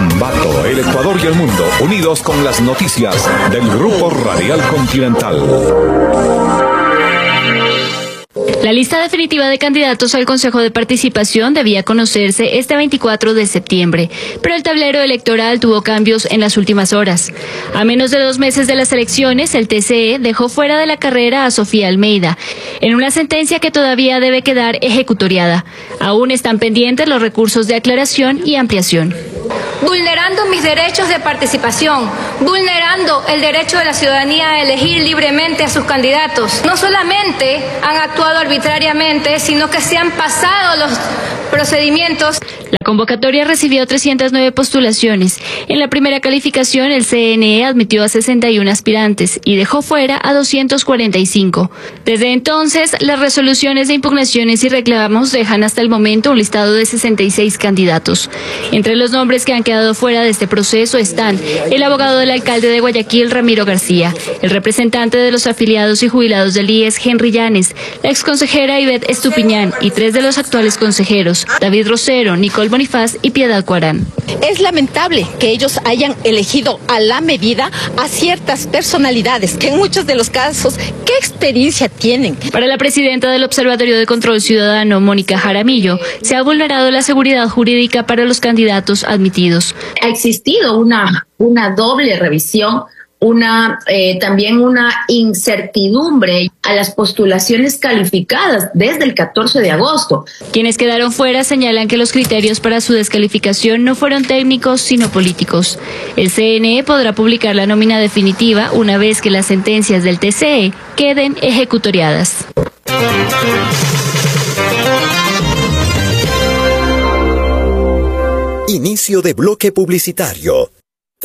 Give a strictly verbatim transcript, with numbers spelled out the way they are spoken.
Ambato, el Ecuador y el mundo, unidos con las noticias del Grupo Radial Continental. La lista definitiva de candidatos al Consejo de Participación debía conocerse este veinticuatro de septiembre, pero el tablero electoral tuvo cambios en las últimas horas. A menos de dos meses de las elecciones, el T C E dejó fuera de la carrera a Sofía Almeida, en una sentencia que todavía debe quedar ejecutoriada. Aún están pendientes los recursos de aclaración y ampliación. Vulnerando mis derechos de participación, vulnerando el derecho de la ciudadanía a elegir libremente a sus candidatos. No solamente han actuado arbitrariamente, sino que se han pasado los procedimientos. La convocatoria recibió trescientas nueve postulaciones. En la primera calificación, el C N E admitió a sesenta y uno aspirantes y dejó fuera a doscientos cuarenta y cinco. Desde entonces, las resoluciones de impugnaciones y reclamos dejan hasta el momento un listado de sesenta y seis candidatos. Entre los nombres que han quedado fuera de este proceso están el abogado del alcalde de Guayaquil, Ramiro García, el representante de los afiliados y jubilados del I E S, Henry Llanes, la exconsejera Ivette Estupiñán y tres de los actuales consejeros, David Rosero, Nicole Bonifaz y Piedad Cuarán. Es lamentable que ellos hayan elegido a la medida a ciertas personalidades que en muchos de los casos, ¿qué experiencia tienen? Para la presidenta del Observatorio de Control Ciudadano, Mónica Jaramillo, se ha vulnerado la seguridad jurídica para los candidatos admitidos. Ha existido una, una doble revisión, una eh, también una incertidumbre a las postulaciones calificadas desde el catorce de agosto. Quienes quedaron fuera señalan que los criterios para su descalificación no fueron técnicos sino políticos. El C N E podrá publicar la nómina definitiva una vez que las sentencias del T C E queden ejecutoriadas. Inicio de bloque publicitario.